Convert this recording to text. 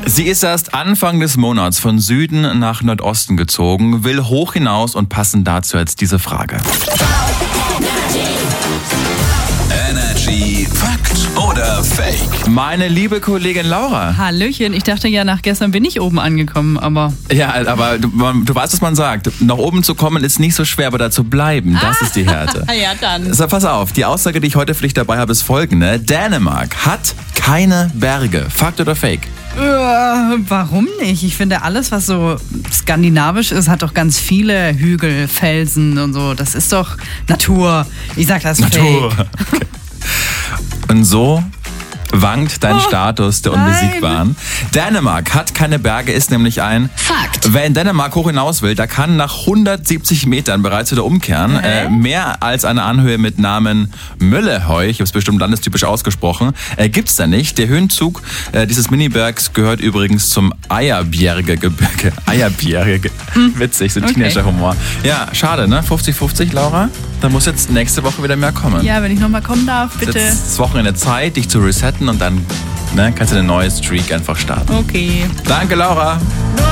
Sie ist erst Anfang des Monats von Süden nach Nordosten gezogen, will hoch hinaus und passend dazu jetzt diese Frage. Energy Fakt oder Fake? Meine liebe Kollegin Laura. Hallöchen, ich dachte ja, nach gestern bin ich oben angekommen, aber... Ja, aber du weißt, was man sagt. Nach oben zu kommen ist nicht so schwer, aber da zu bleiben, das ist die Härte. Ja, dann. So, pass auf, die Aussage, die ich heute für dich dabei habe, ist folgende. Dänemark hat keine Berge. Fakt oder Fake? Warum nicht? Ich finde, alles, was so skandinavisch ist, hat doch ganz viele Hügel, Felsen und so. Das ist doch Natur. Ich sag das Natur. Fake. Okay. Und so wankt dein Status der Unbesiegbaren. Dänemark hat keine Berge, ist nämlich ein Fakt. Wer in Dänemark hoch hinaus will, der kann nach 170 Metern bereits wieder umkehren. Mehr als eine Anhöhe mit Namen Möllehøj, ich habe es bestimmt landestypisch ausgesprochen, gibt's da nicht. Der Höhenzug dieses Minibergs gehört übrigens zum Eyjabjerge-Gebirge. Eyjabjerge. Witzig, so Teenager-Humor. Ja, schade, ne? 50-50, Laura? Da muss jetzt nächste Woche wieder mehr kommen. Ja, wenn ich nochmal kommen darf, bitte. Jetzt das Wochenende Zeit, dich zu resetten und dann kannst du eine neue Streak einfach starten. Okay. Danke, Laura.